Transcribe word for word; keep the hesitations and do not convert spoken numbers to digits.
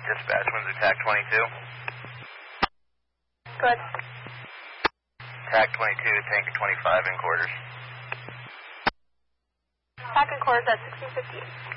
Dispatch, Windsor TAC twenty-two. Good. TAC twenty-two, Tanker twenty-five in quarters. TAC in quarters at sixteen fifty.